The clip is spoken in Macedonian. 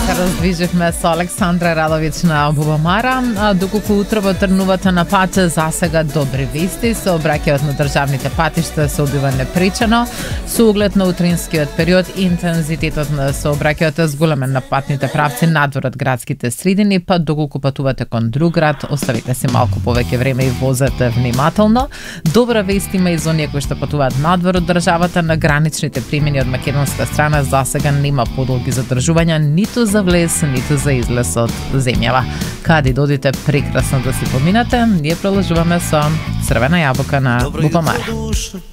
се раздвиживме со Александра Радовиќ на Бубамара, доколку утрово тргнувате на пат, засега добри вести. Сообраќајот на државните патишта се одвива непречено. Со оглед на утринскиот период, интензитетот на сообраќајот е зголемен на патните правци надвор од градските средини, па доколку патувате кон друг град, оставите си малку повеќе време и возете внимателно. Добра вест има и за оние кои што патуваат надвор од државата. На граничните премини од македонска страна засега нема подолги задржувања ниту за влез, ниту за излез од земјава. Каде додите, прекрасно да си поминате. Ние продолжуваме со Црвена јаболка на Бубамара.